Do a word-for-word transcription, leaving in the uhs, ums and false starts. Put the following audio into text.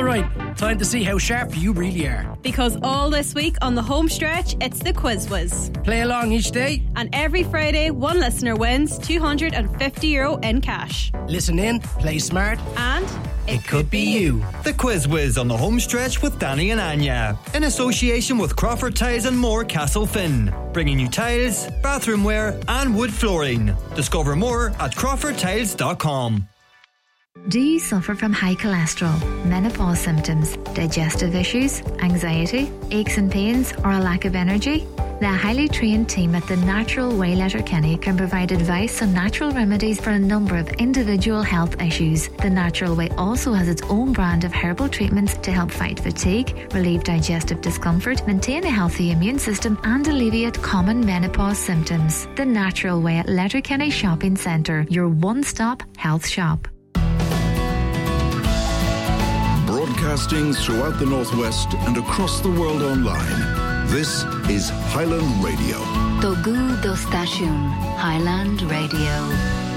Alright, time to see how sharp you really are. Because all this week on the home stretch, it's the Quiz Whiz. Play along each day. And every Friday, one listener wins two hundred fifty euro in cash. Listen in, play smart, and it, it could be you. The Quiz Whiz on the home stretch with Danny and Anya. In association with Crawford Tiles and More Castlefin. Bringing you tiles, bathroom wear and wood flooring. Discover more at crawford tiles dot com. Do you suffer from high cholesterol, menopause symptoms, digestive issues, anxiety, aches and pains, or a lack of energy? The highly trained team at The Natural Way Letterkenny can provide advice on natural remedies for a number of individual health issues. The Natural Way also has its own brand of herbal treatments to help fight fatigue, relieve digestive discomfort, maintain a healthy immune system and alleviate common menopause symptoms. The Natural Way at Letterkenny Shopping Centre, your one-stop health shop. Broadcasting throughout the Northwest and across the world online. This is Highland Radio. Togu do Station, Highland Radio.